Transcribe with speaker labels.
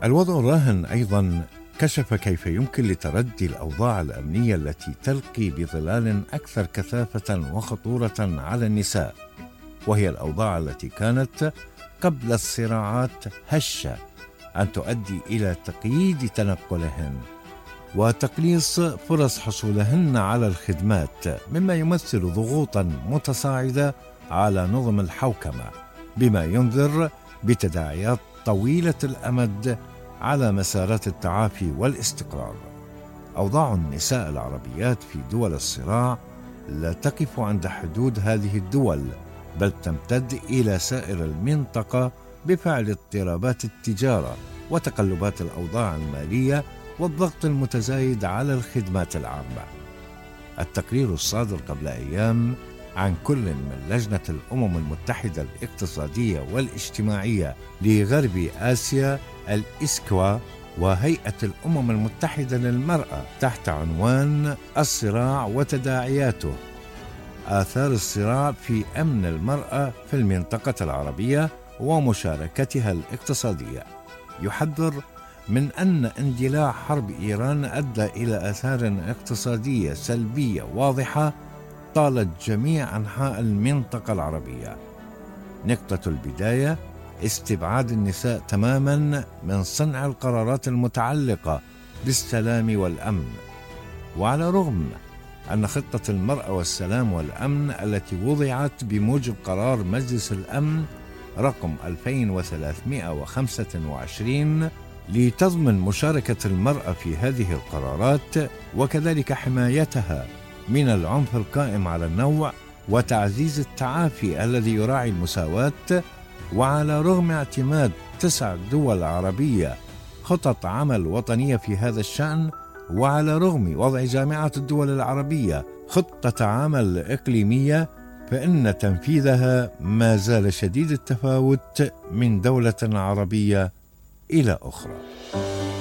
Speaker 1: الوضع الراهن أيضا كشف كيف يمكن لتردي الأوضاع الأمنية التي تلقي بظلال أكثر كثافة وخطورة على النساء، وهي الأوضاع التي كانت قبل الصراعات هشة أن تؤدي إلى تقييد تنقلهن وتقليص فرص حصولهن على الخدمات، مما يمثل ضغوطا متصاعدة على نظم الحوكمة، بما ينذر بتداعيات طويلة الأمد على مسارات التعافي والاستقرار. أوضاع النساء العربيات في دول الصراع لا تقف عند حدود هذه الدول، بل تمتد إلى سائر المنطقة بفعل اضطرابات التجارة وتقلبات الأوضاع المالية والضغط المتزايد على الخدمات العامة. التقرير الصادر قبل أيام عن كل من لجنة الأمم المتحدة الاقتصادية والاجتماعية لغرب آسيا الإسكوا وهيئة الأمم المتحدة للمرأة تحت عنوان الصراع وتداعياته، آثار الصراع في أمن المرأة في المنطقة العربية ومشاركتها الاقتصادية، يحذر من أن اندلاع حرب إيران أدى إلى آثار اقتصادية سلبية واضحة طالت جميع أنحاء المنطقة العربية. نقطة البداية استبعاد النساء تماما من صنع القرارات المتعلقة بالسلام والأمن. وعلى رغم أن خطة المرأة والسلام والأمن التي وضعت بموجب قرار مجلس الأمن رقم 2325 لتضمن مشاركة المرأة في هذه القرارات وكذلك حمايتها من العنف القائم على النوع وتعزيز التعافي الذي يراعي المساواة، وعلى رغم اعتماد 9 دول عربية خطط عمل وطنية في هذا الشأن، وعلى رغم وضع جامعة الدول العربية خطة عمل إقليمية، فإن تنفيذها ما زال شديد التفاوت من دولة عربية إلى أخرى.